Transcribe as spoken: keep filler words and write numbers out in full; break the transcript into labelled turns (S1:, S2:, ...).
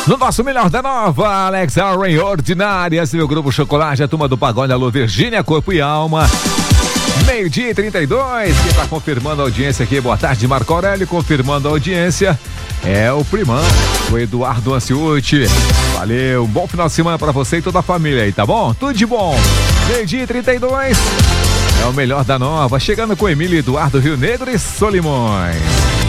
S1: No nosso Melhor da Nova, Alex Array, Ordinária, esse meu grupo Chocolate, a turma do Pagode, alô Virgínia, Corpo e Alma. Meio-dia e trinta e dois, quem tá confirmando a audiência aqui, boa tarde, Marco Aurélio, confirmando a audiência, é o Primão, o Eduardo Anciuti. Valeu, um bom final de semana pra você e toda a família aí, tá bom? Tudo de bom. Meio-dia e trinta e dois, é o Melhor da Nova, chegando com Emílio Eduardo, Rio Negro e Solimões.